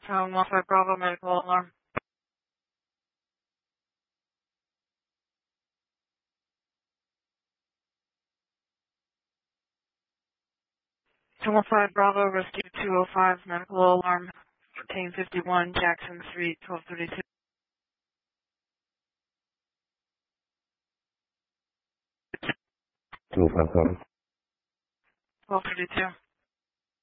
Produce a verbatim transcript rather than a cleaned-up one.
Um, one five Bravo, medical alarm. two one five Bravo, rescue two oh five, medical alarm, fourteen fifty-one Jackson Street, twelve thirty-two. two oh five, copy. twelve thirty-two.